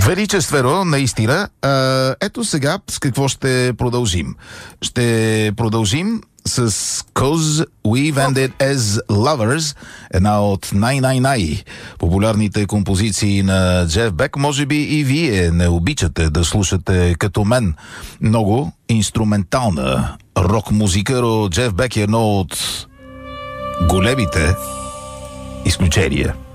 Величествено, наистина. Ето сега с какво ще продължим. Ще продължим с Cause We've Ended as Lovers, една от най-популярните композиции на Джеф Бек. Може би и вие не обичате да слушате като мен много инструментална рок-музика, но Джеф Бек е едно от големите изключения.